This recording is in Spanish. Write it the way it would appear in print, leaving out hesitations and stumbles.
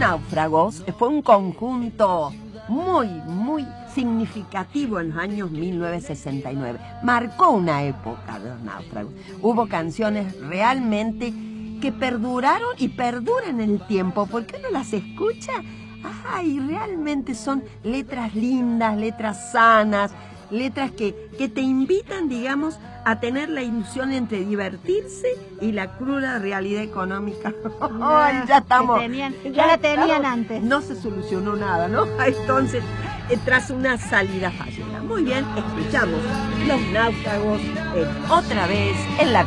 Náufragos fue un conjunto muy significativo en los años 1969. Marcó una época de Los Náufragos. Hubo canciones realmente que perduraron y perduran en el tiempo, porque uno las escucha, y realmente son letras lindas, letras sanas, letras que te invitan, digamos, a tener la ilusión entre divertirse y la cruda realidad económica. Ya estamos. Ya la tenían antes. No se solucionó nada, ¿no? Entonces, tras una salida fallida. Muy bien, escuchamos Los Náufragos otra vez en la vida.